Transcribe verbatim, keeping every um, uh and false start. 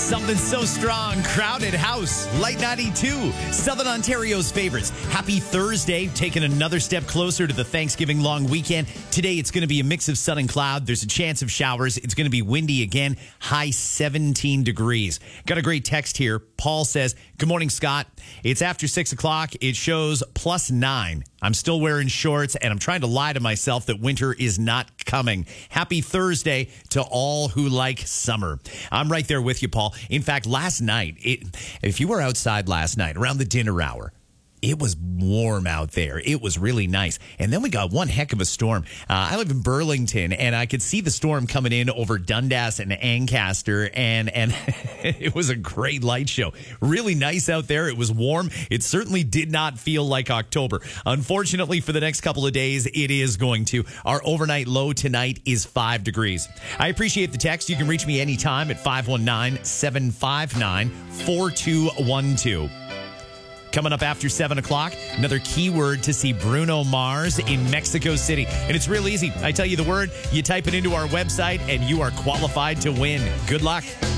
Something so strong. Crowded House. Light ninety-two. Southern Ontario's favorites. Happy Thursday. Taking another step closer to the Thanksgiving long weekend. Today, it's going to be a mix of sun and cloud. There's a chance of showers. It's going to be windy again. High seventeen degrees. Got a great text here. Paul says, good morning, Scott. It's after six o'clock. It shows plus nine. I'm still wearing shorts, and I'm trying to lie to myself that winter is not coming. Happy Thursday to all who like summer. I'm right there with you, Paul. In fact, last night, it, if you were outside last night around the dinner hour, it was warm out there. It was really nice. And then we got one heck of a storm. Uh, I live in Burlington, and I could see the storm coming in over Dundas and Ancaster, and, and it was a great light show. Really nice out there. It was warm. It certainly did not feel like October. Unfortunately, for the next couple of days, it is going to. Our overnight low tonight is five degrees. I appreciate the text. You can reach me anytime at five one nine, seven five nine, four two one two. Coming up after seven o'clock, another keyword to see Bruno Mars in Mexico City. And it's real easy. I tell you the word, you type it into our website, and you are qualified to win. Good luck.